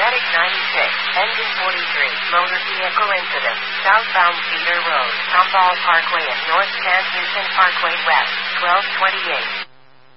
Medic 96, engine 43, motor vehicle incident, southbound Cedar Road, Tomball Parkway and North Transmission Parkway West, 1228.